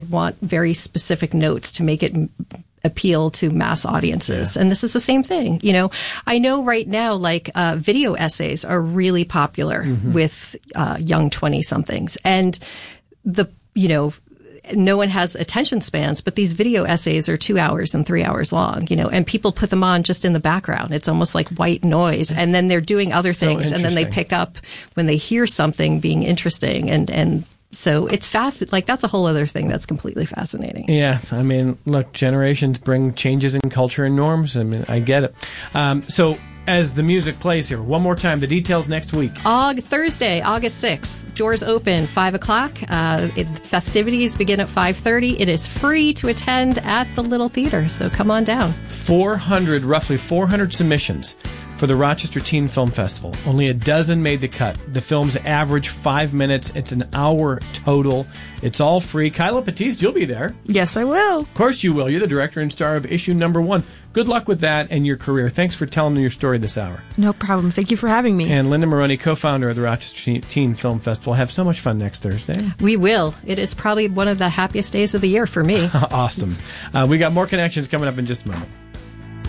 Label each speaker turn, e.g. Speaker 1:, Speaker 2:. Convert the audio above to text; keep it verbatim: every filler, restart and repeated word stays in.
Speaker 1: want very specific notes to make it m- appeal to mass audiences. Yeah. And this is the same thing. You know, I know right now, like, uh, video essays are really popular mm-hmm. with uh, young twenty-somethings. And the, you know, no one has attention spans, but these video essays are two hours and three hours long, you know, and people put them on just in the background. It's almost like white noise. That's and then they're doing other so things. And then they pick up when they hear something being interesting. And, and so it's fast. Like, that's a whole other thing that's completely fascinating.
Speaker 2: Yeah. I mean, look, generations bring changes in culture and norms. I mean, I get it. Um, so, as the music plays here, one more time, the details next week.
Speaker 1: Aug- Thursday, August sixth. Doors open, five o'clock. Uh, it, festivities begin at five thirty. It is free to attend at the Little Theater, so come on down.
Speaker 2: four hundred, roughly four hundred submissions for the Rochester Teen Film Festival. Only a dozen made the cut. The films average five minutes. It's an hour total. It's all free. Kyla Batiste, you'll be there.
Speaker 3: Yes, I will.
Speaker 2: Of course you will. You're the director and star of issue number one. Good luck with that and your career. Thanks for telling me your story this hour.
Speaker 3: No problem. Thank you for having me.
Speaker 2: And Linda Maroney, co-founder of the Rochester Teen Film Festival. Have so much fun next Thursday.
Speaker 1: We will. It is probably one of the happiest days of the year for me.
Speaker 2: Awesome. Uh, we got more connections coming up in just a moment.